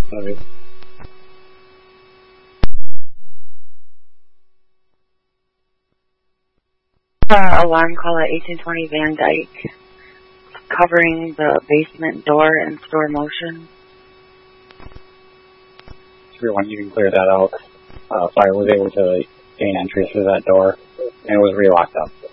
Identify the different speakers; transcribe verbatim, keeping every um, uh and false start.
Speaker 1: Okay.
Speaker 2: Uh, alarm call at eighteen twenty Van Dyke, covering the basement door and store motion.
Speaker 1: Everyone, you can clear that out. Uh, fire was able to gain entry through that door, and it was re-locked up.